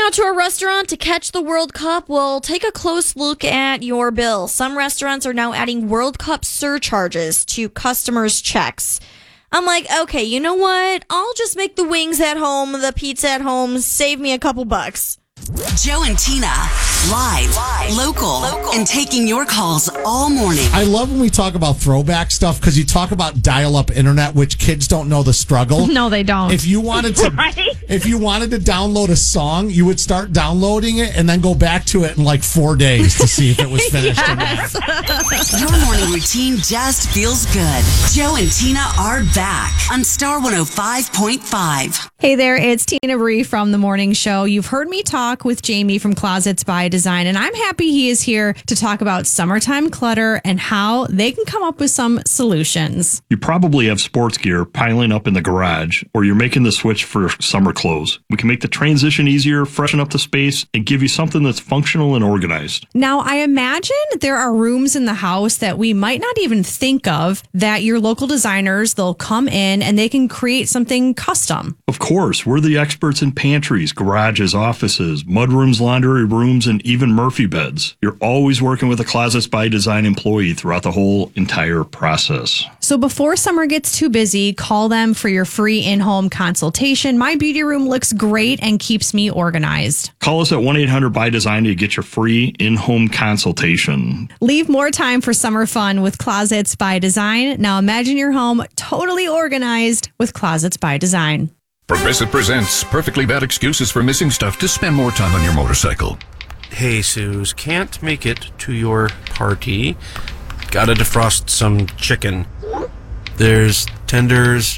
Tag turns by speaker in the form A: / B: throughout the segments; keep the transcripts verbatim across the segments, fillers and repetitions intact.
A: out to a restaurant to catch the World Cup? Well, take a close look at your bill. Some restaurants are now adding World Cup surcharges to customers' checks. I'm like, okay, you know what? I'll just make the wings at home, the pizza at home, save me a couple bucks.
B: Joe and Tina, live, live local, local, and taking your calls all morning.
C: I love when we talk about throwback stuff because you talk about dial-up internet, which kids don't know the struggle.
D: No, they don't.
C: If you wanted to, right? if you wanted to download a song, you would start downloading it and then go back to it in like four days to see if it was finished.
D: Yes.
C: or not.
B: Your morning routine just feels good. Joe and Tina are back on Star one oh five point five.
D: Hey there, it's Tina Marie from The Morning Show. You've heard me talk with Jamie from Closets by Design, and I'm happy he is here to talk about summertime clutter and how they can come up with some solutions.
E: You probably have sports gear piling up in the garage, or you're making the switch for summer clothes. We can make the transition easier, freshen up the space, and give you something that's functional and organized.
D: Now, I imagine there are rooms in the house that we might not even think of that your local designers, they'll come in and they can create something custom.
E: Of course, we're the experts in pantries, garages, offices, mudrooms, laundry rooms, and even Murphy beds. You're always working with a Closets by Design employee throughout the whole entire process.
D: So before summer gets too busy, call them for your free in-home consultation. My beauty room looks great and keeps me organized.
E: Call us at one eight hundred by design to get your free in-home consultation.
D: Leave more time for summer fun with Closets by Design. Now imagine your home totally organized with Closets by Design.
F: Progressive presents perfectly bad excuses for missing stuff to spend more time on your motorcycle.
G: Hey, Suze, can't make it to your party. Gotta defrost some chicken. There's tenders,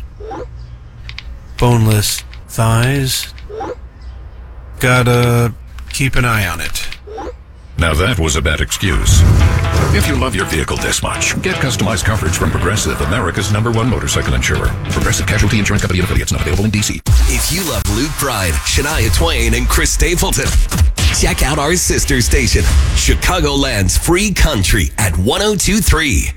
G: boneless thighs. Gotta keep an eye on it.
F: Now that was a bad excuse. If you love your vehicle this much, get customized coverage from Progressive, America's number one motorcycle insurer. Progressive Casualty Insurance Company and affiliates, not available in D C.
H: If you love Luke Bryan, Shania Twain, and Chris Stapleton, check out our sister station, Chicagoland's Free Country at one oh two point three.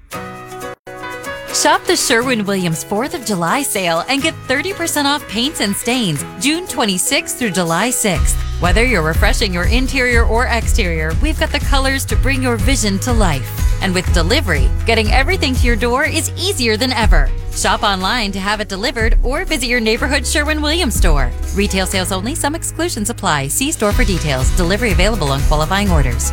I: Shop the Sherwin-Williams fourth of July sale and get thirty percent off paints and stains June twenty-sixth through July sixth. Whether you're refreshing your interior or exterior, we've got the colors to bring your vision to life. And with delivery, getting everything to your door is easier than ever. Shop online to have it delivered or visit your neighborhood Sherwin-Williams store. Retail sales only. Some exclusions apply. See store for details. Delivery available on qualifying orders.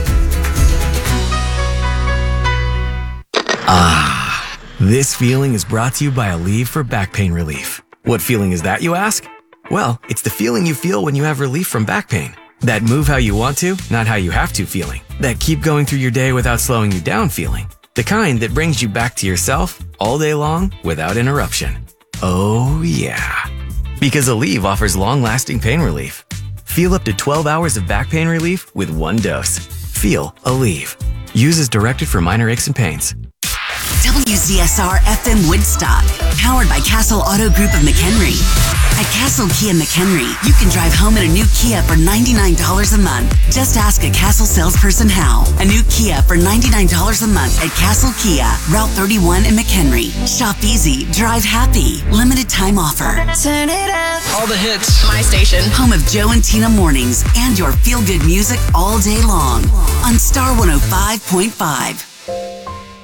J: Ah, this feeling is brought to you by Aleve for back pain relief. What feeling is that, you ask? Well, it's the feeling you feel when you have relief from back pain. That move how you want to, not how you have to feeling. That keep going through your day without slowing you down feeling. The kind that brings you back to yourself all day long without interruption. Oh yeah. Because Aleve offers long-lasting pain relief. Feel up to twelve hours of back pain relief with one dose. Feel Aleve. Use as directed for minor aches and pains.
B: W Z S R F M Woodstock, powered by Castle Auto Group of McHenry. At Castle Kia McHenry, you can drive home in a new Kia for ninety-nine dollars a month. Just ask a Castle salesperson how. A new Kia for ninety-nine dollars a month at Castle Kia, Route thirty-one in McHenry. Shop easy, drive happy. Limited time offer.
K: Turn it up.
L: All the hits.
K: My station.
B: Home of Joe and Tina mornings and your feel-good music all day long on Star one oh five point five.